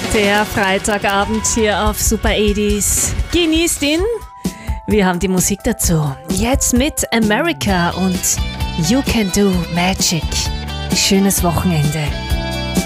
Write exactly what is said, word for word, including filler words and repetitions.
Der Freitagabend hier auf Super achtziger. Genießt ihn. Wir haben die Musik dazu. Jetzt mit America und You Can Do Magic. Schönes Wochenende.